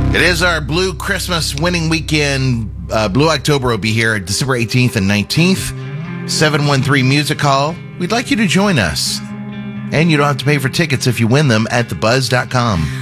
It is our Blue Christmas winning weekend. Blue October will be here December 18th and 19th. 713 Music Hall. We'd like you to join us. And you don't have to pay for tickets if you win them at thebuzz.com.